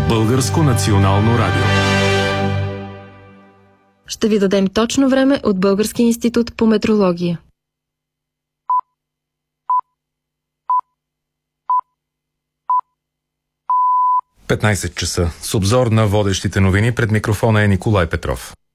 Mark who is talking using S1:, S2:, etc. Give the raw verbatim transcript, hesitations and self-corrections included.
S1: Българско национално радио.
S2: Ще ви дадем точно време от Българския институт по метрология.
S1: петнайсет часа. С обзор на водещите новини пред микрофона е Николай Петров.